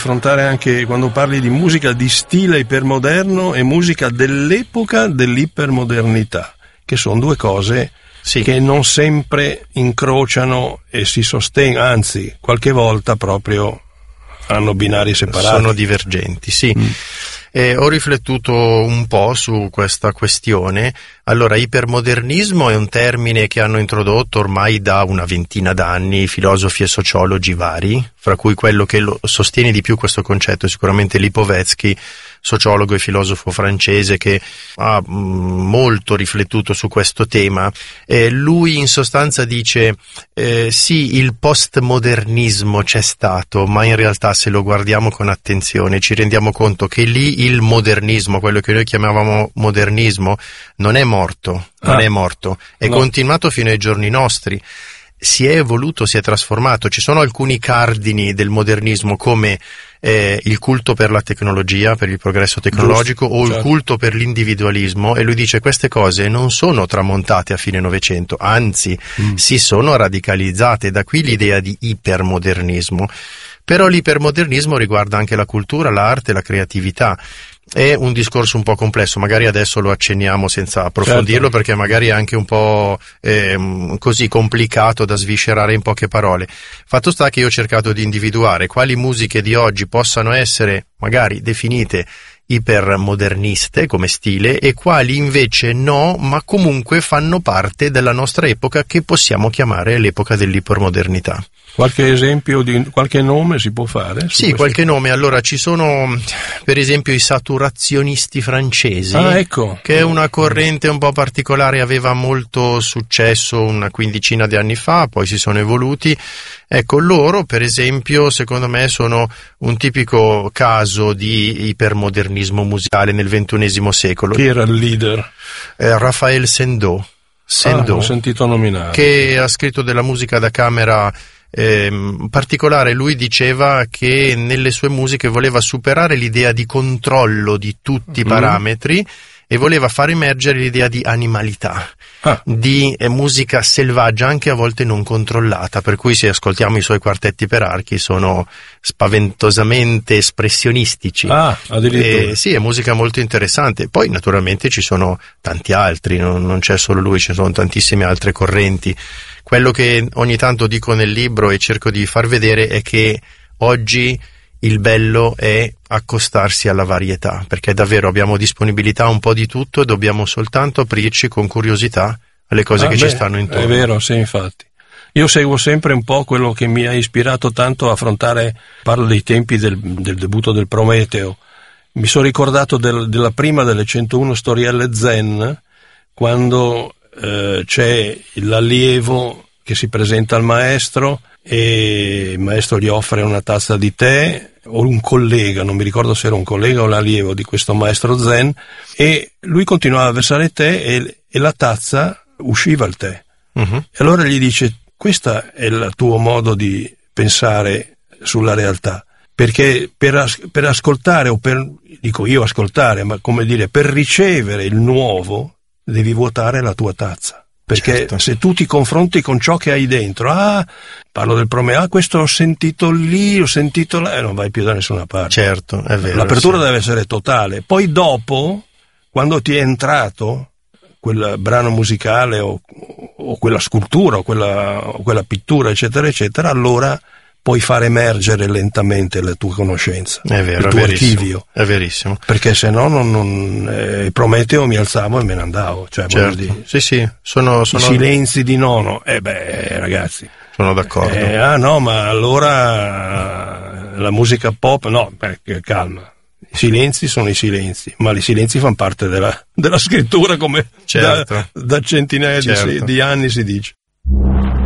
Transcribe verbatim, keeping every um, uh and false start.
affrontare anche, quando parli di musica di stile ipermoderno e musica dell'epoca dell'ipermodernità, che sono due cose sì. che non sempre incrociano e si sostengono, anzi qualche volta proprio hanno binari separati. Sono divergenti, sì. Mm. Eh, ho riflettuto un po' su questa questione. Allora, ipermodernismo è un termine che hanno introdotto ormai da una ventina d'anni filosofi e sociologi vari, fra cui quello che lo sostiene di più questo concetto è sicuramente Lipovetsky, sociologo e filosofo francese che ha mh, molto riflettuto su questo tema. Eh, lui in sostanza dice eh, sì, il postmodernismo c'è stato, ma in realtà se lo guardiamo con attenzione ci rendiamo conto che lì il modernismo, quello che noi chiamavamo modernismo, non è morto, non ah, è morto, è no. continuato fino ai giorni nostri. Si è evoluto, si è trasformato. Ci sono alcuni cardini del modernismo come eh, il culto per la tecnologia, per il progresso tecnologico, Giusto, o certo. il culto per l'individualismo, e lui dice queste cose non sono tramontate a fine Novecento, anzi mm. si sono radicalizzate, da qui l'idea di ipermodernismo. Però l'ipermodernismo riguarda anche la cultura, l'arte, la creatività. È un discorso un po' complesso, magari adesso lo accenniamo senza approfondirlo, certo. perché magari è anche un po' eh, così complicato da sviscerare in poche parole. Fatto sta che io ho cercato di individuare quali musiche di oggi possano essere magari definite ipermoderniste come stile e quali invece no, ma comunque fanno parte della nostra epoca, che possiamo chiamare l'epoca dell'ipermodernità. Qualche esempio di qualche nome si può fare? Sì, qualche nome. Allora, ci sono per esempio i saturazionisti francesi, ah, ecco. che è una corrente un po' particolare, aveva molto successo una quindicina di anni fa, poi si sono evoluti. Ecco, loro per esempio secondo me sono un tipico caso di ipermodernismo musicale nel ventunesimo secolo. Chi era il leader? Eh, Raphaël Sandeau. Sandeau, ah, ho sentito nominare. Che ha scritto della musica da camera Eh, in particolare. Lui diceva che nelle sue musiche voleva superare l'idea di controllo di tutti i parametri mm. e voleva far emergere l'idea di animalità, ah. di eh, musica selvaggia, anche a volte non controllata, per cui se ascoltiamo i suoi quartetti per archi sono spaventosamente espressionistici. Ah, addirittura. Eh, sì, è musica molto interessante. Poi naturalmente ci sono tanti altri, non, non c'è solo lui, ci sono tantissime altre correnti. Quello che ogni tanto dico nel libro e cerco di far vedere è che oggi il bello è accostarsi alla varietà, perché davvero abbiamo disponibilità un po' di tutto e dobbiamo soltanto aprirci con curiosità alle cose ah, che beh, ci stanno intorno. È vero, sì, infatti. Io seguo sempre un po' quello che mi ha ispirato tanto a affrontare, parlo dei tempi del, del debutto del Prometeo. Mi sono ricordato del, della prima delle centouno storielle zen, quando eh, c'è l'allievo che si presenta al maestro e il maestro gli offre una tazza di tè, o un collega, non mi ricordo se era un collega o l'allievo di questo maestro zen, e lui continuava a versare tè e, e la tazza usciva il tè. Uh-huh. E allora gli dice: questo è il tuo modo di pensare sulla realtà, perché per, as- per ascoltare, o per, dico io ascoltare, ma come dire, per ricevere il nuovo devi vuotare la tua tazza. Perché certo. se tu ti confronti con ciò che hai dentro, ah, parlo del Prometeo, ah, questo l'ho sentito lì, ho sentito là, e non vai più da nessuna parte. Certo, è vero. L'apertura sì. deve essere totale. Poi dopo, quando ti è entrato quel brano musicale o, o quella scultura o quella, o quella pittura, eccetera, eccetera, allora puoi far emergere lentamente la tua conoscenza, è vero, il tuo è verissimo, archivio. È verissimo. Perché se no non, non eh, Prometeo mi alzavo e me ne andavo. Cioè, certo. dire, sì, sì, sono, sono... I silenzi di Nono, eh beh, ragazzi. Sono d'accordo. Eh, ah no, ma allora la musica pop, no, beh, calma. I silenzi sono i silenzi, ma i silenzi fanno parte della, della scrittura, come certo. da, da centinaia certo. di, di anni si dice.